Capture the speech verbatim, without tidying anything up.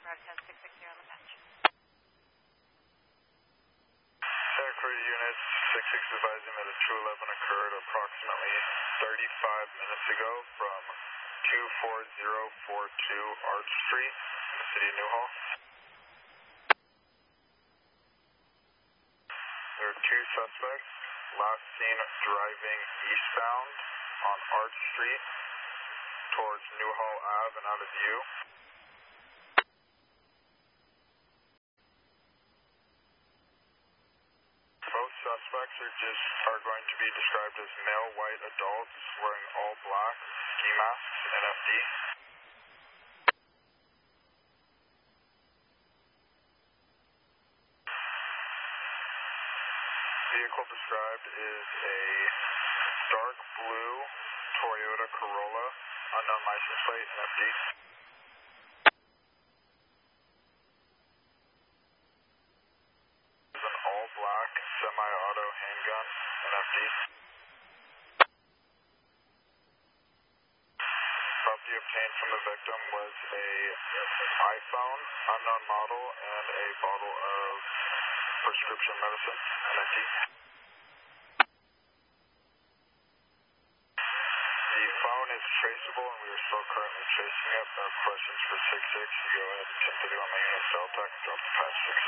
Route ten six six zero on the patch. Santa Cruz Unit six six advising that a two eleven occurred approximately thirty-five minutes ago from two four zero four two Arch Street in the city of Newhall. There are two suspects, last seen driving eastbound on Arch Street towards Newhall Ave and out of view. Both suspects are just are going to be described as male white adults wearing all black, ski masks, N F D. Vehicle described is a dark blue Toyota Corolla, unknown license plate, N F D. Is an all-black semi-auto handgun, N F D. Property obtained from the victim was a iPhone, unknown model, and a bottle of prescription medicine, N F D. The phone is traceable and we are still currently tracing it. No questions for six six. You go ahead and continue on my unit cell tech, drop the patch six six.